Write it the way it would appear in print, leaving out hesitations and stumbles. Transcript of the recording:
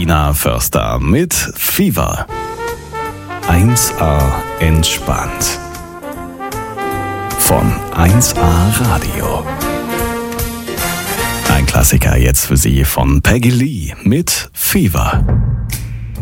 Sabrina Förster mit Fever. 1A entspannt. Von 1A Radio. Ein Klassiker jetzt für Sie von Peggy Lee mit Fever.